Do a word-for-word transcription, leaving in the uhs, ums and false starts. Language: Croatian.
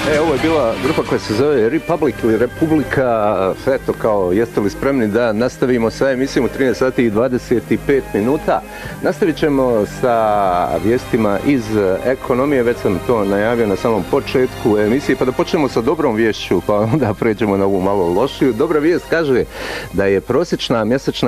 E, ovo je bila grupa koja se zove Republic ili Republika. Eto, kao, jeste li spremni da nastavimo sa emisijom u trinaest sati i dvadeset pet minuta. Nastavit ćemo sa vijestima iz ekonomije, već sam to najavio na samom početku emisije, pa da počnemo sa dobrom viješću, pa onda pređemo na ovu malo lošiju. Dobra vijest kaže da je prosječna mjesečna